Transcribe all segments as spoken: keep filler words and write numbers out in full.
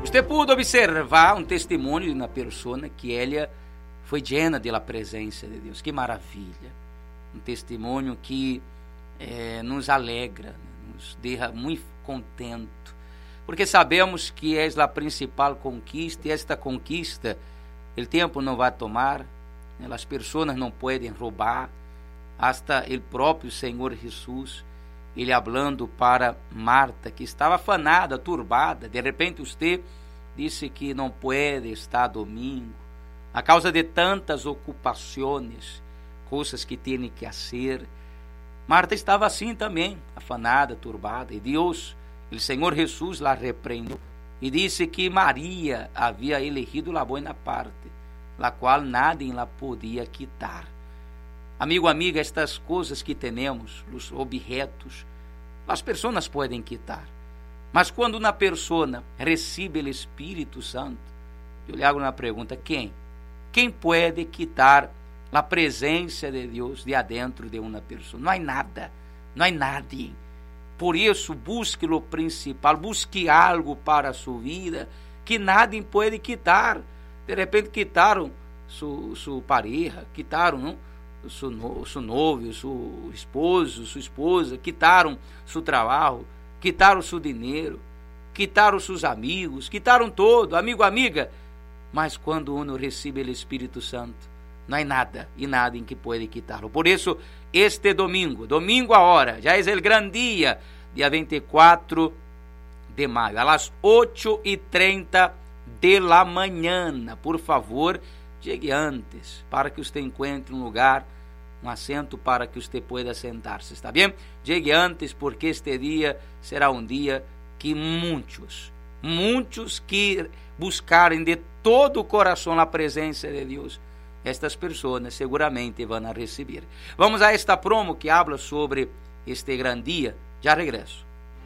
Você pode observar um testemunho na pessoa que ela foi llena da presença de Deus. Que maravilha! Um testemunho que eh, nos alegra, nos deixa muito contento, porque sabemos que é a principal conquista, e esta conquista, o tempo não vai tomar, as pessoas não podem roubar, hasta o próprio Senhor Jesus, ele falando para Marta, que estava afanada, turbada, de repente você disse que não pode estar domingo, a causa de tantas ocupações, coisas que tem que fazer. Marta estava assim também, afanada, turbada, e Deus, o Senhor Jesus, la repreendeu e disse que Maria havia elegido a boa parte, la qual nadie la podia quitar. Amigo, amiga, estas coisas que temos, os objetos, as pessoas podem quitar, mas quando uma pessoa recebe o Espírito Santo, eu lhe hago uma pergunta: quem? Quem pode quitar a presença de Deus de adentro de uma pessoa? Não há nada, não há nadie. Por isso, busque o principal, busque algo para a sua vida que nadie pode quitar. De repente quitaram sua, sua pareja, quitaram não? Seu, no, seu noivo, seu esposo, sua esposa, quitaram seu trabalho, quitaram seu dinheiro, quitaram seus amigos, quitaram todo, amigo, amiga. Mas quando uno recebe o Espírito Santo, não há nada e nada em que pode quitá-lo. Por isso, este domingo, domingo agora, já é o grande dia, dia vinte e quatro de maio, às oito e trinta de la manhã. Por favor, chegue antes, para que você encontre um lugar, um assento para que você pueda sentar-se, está bem? Chegue antes, porque este dia será um dia que muitos, muitos que buscarem de todo o coração a presença de Deus, estas pessoas seguramente vão a receber. Vamos a esta promo que habla sobre este grande dia. Já regresso.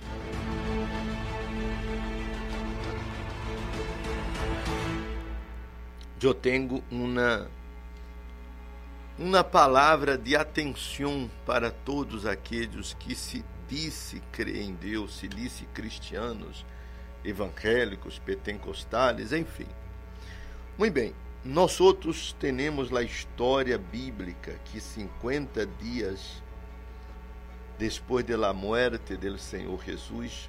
Eu tenho uma uma palavra de atenção para todos aqueles que se disse crer em Deus, se disse cristianos, evangélicos, pentecostais, enfim. Muito bem, nós outros temos a história bíblica que cinquenta dias depois da morte do Senhor Jesus,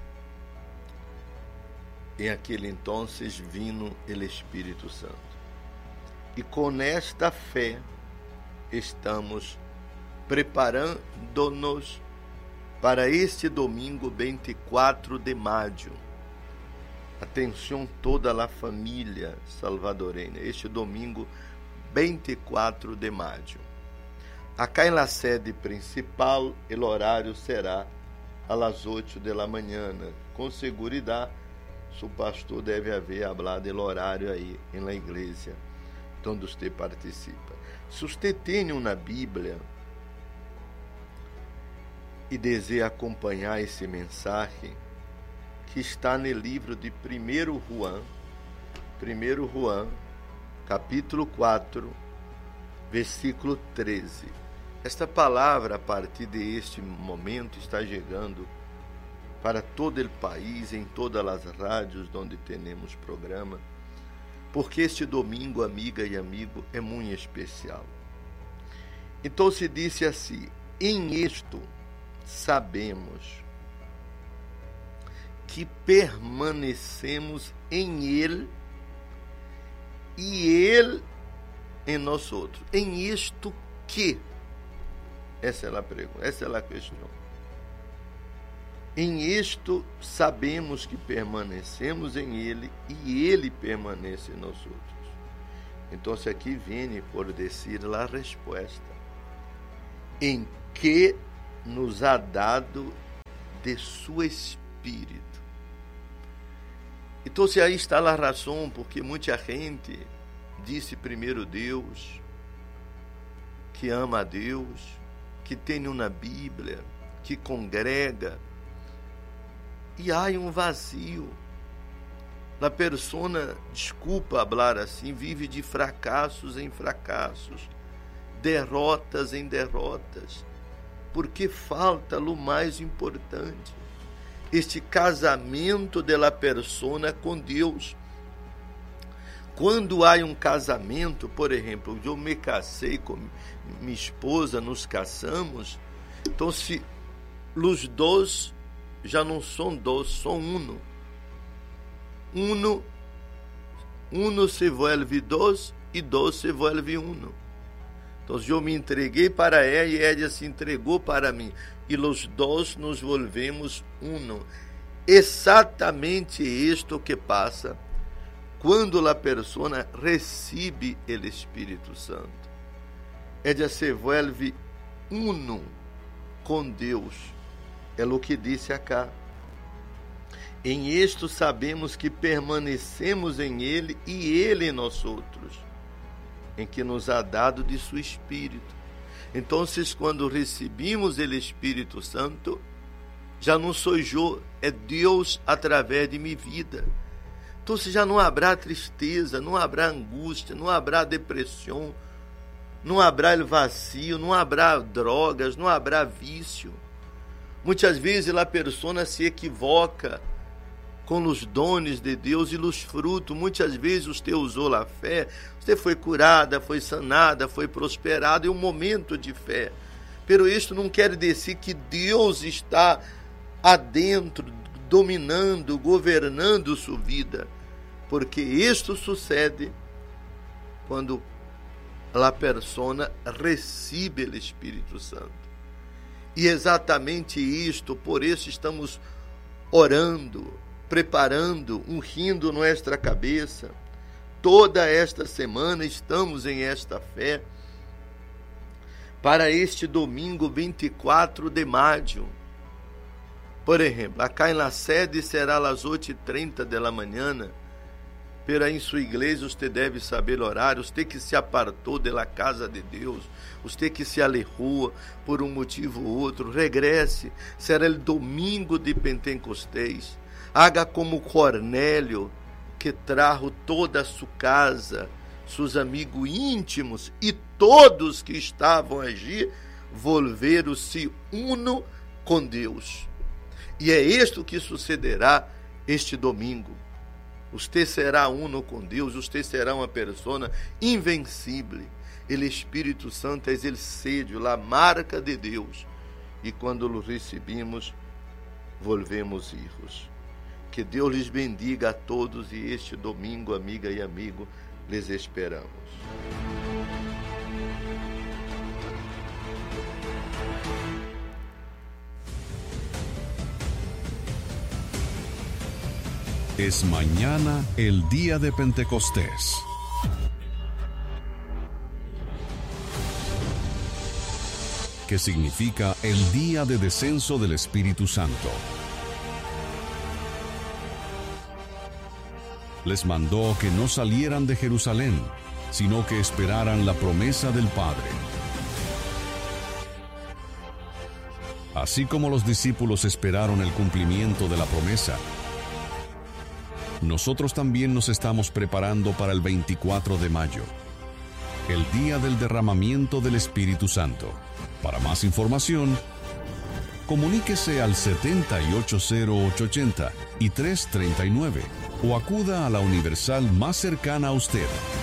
em aquele entonces vino o Espírito Santo. E com esta fé estamos preparando-nos para este domingo vinte e quatro de maio. Atenção toda a família salvadorenha, este domingo vinte e quatro de maio. Acá em la sede principal, o horário será às oito da manhã. Com segurança, o pastor deve haver hablado do horário aí em la igreja onde você participa. Se você tem uma Bíblia e deseja acompanhar esse mensagem, que está no livro de primeiro João, primeiro João, capítulo quatro, versículo treze. Esta palavra, a partir deste momento, está chegando para todo o país, em todas as rádios onde temos programa, porque este domingo, amiga e amigo, é muito especial. Então se disse assim: em isto sabemos que permanecemos em Ele e Ele em nós outros. Em isto que? Essa é a pergunta, essa é a questão. Em isto sabemos que permanecemos em Ele e Ele permanece em nós outros. Então, se aqui vem por dizer a resposta, em que nos ha dado de seu Espírito. Então, se aí está a razão, porque muita gente disse primeiro Deus, que ama a Deus, que tem uma Bíblia, que congrega, e há um vazio. A persona, desculpa falar assim, vive de fracassos em fracassos, derrotas em derrotas, porque falta o mais importante, este casamento da persona com Deus. Quando há um casamento, por exemplo, eu me casei com minha esposa, nos casamos, então se os dois já não são dois, são um. Um, um se vuelve dois e dois se vuelve um. Então eu me entreguei para ela e ela se entregou para mim. E os dois nos volvemos um. Exatamente isto que passa quando a persona recebe o Espírito Santo. Ela se vuelve uno com Deus. É o que disse acá. Em isto sabemos que permanecemos em Ele e Ele em nós outros, em que nos ha dado de seu Espírito. Então, quando recebemos o Espírito Santo, já não sou eu, é Deus através de minha vida. Então, já não haverá tristeza, não haverá angústia, não haverá depressão, não haverá o vazio, não haverá drogas, não haverá vício. Muitas vezes a pessoa se equivoca com os dones de Deus e os frutos. Muitas vezes você usou a fé, você foi curada, foi sanada, foi prosperada, é um momento de fé. Pero isto não quer dizer que Deus está adentro, dominando, governando sua vida, porque isto sucede quando a persona recebe o Espírito Santo. E exatamente isto, por isso estamos orando, preparando, ungindo nossa cabeça. Toda esta semana estamos em esta fé para este domingo vinte e quatro de maio. Por exemplo, acá na sede será às oito e trinta da manhã, pero em sua igreja você deve saber o horário, você que se apartou da casa de Deus, você que se alejou por um motivo ou outro, regresse, será o domingo de Pentecostés. Haga como Cornélio, que trajo toda a sua casa, seus amigos íntimos e todos que estavam allí, volveram-se uno com Deus. E é isto que sucederá este domingo. Você será uno com Deus, você será uma pessoa invencível. O Espírito Santo é o sello, a marca de Deus. E quando o recebemos, volvemos hijos. Que Deus lhes bendiga a todos e este domingo, amiga e amigo, lhes esperamos. Es mañana el día de Pentecostés. Que significa el día de descenso del Espíritu Santo. Les mandó que no salieran de Jerusalén, sino que esperaran la promesa del Padre. Así como los discípulos esperaron el cumplimiento de la promesa, nosotros también nos estamos preparando para el veinticuatro de mayo, el día del derramamiento del Espíritu Santo. Para más información, comuníquese al setenta y ocho cero ocho ochenta y tres treinta y nueve o acuda a la Universal más cercana a usted.